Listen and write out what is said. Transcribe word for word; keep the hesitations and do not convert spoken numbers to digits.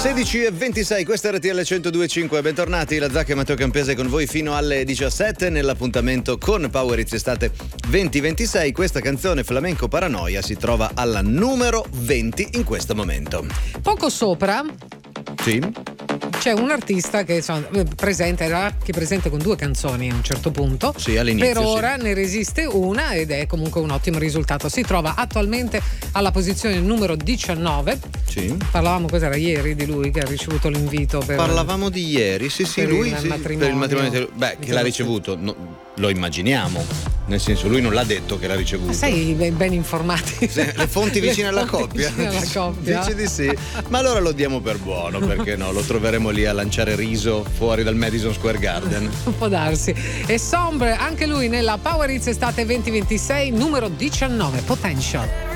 sedici e ventisei, questa è R T L centodue e cinque, bentornati, la Zacca e Matteo Campese con voi fino alle diciassette nell'appuntamento con Power Hits Estate venti ventisei. Questa canzone Flamenco Paranoia si trova alla numero venti in questo momento. Poco sopra Sì. c'è un artista che insomma, presente, era anche presente con due canzoni a un certo punto. Sì, all'inizio. Per ora sì. ne resiste una ed è comunque un ottimo risultato. Si trova attualmente alla posizione numero diciannove. Sì. Parlavamo, cos'era ieri, di lui che ha ricevuto l'invito per. Parlavamo di ieri, sì, sì, per lui il sì, matrimonio. per il matrimonio. Beh, che l'ha ricevuto, no, lo immaginiamo. Nel senso, lui non l'ha detto che l'ha ricevuto. Sei ben, ben informati. Se- le fonti vicine Le alla fonti coppia. vicine alla coppia. Dice di sì. Ma allora lo diamo per buono, perché no? Lo troveremo lì a lanciare riso fuori dal Madison Square Garden. Può darsi. E Sombre, anche lui nella Power Hits Estate venti ventisei, numero diciannove, Potential.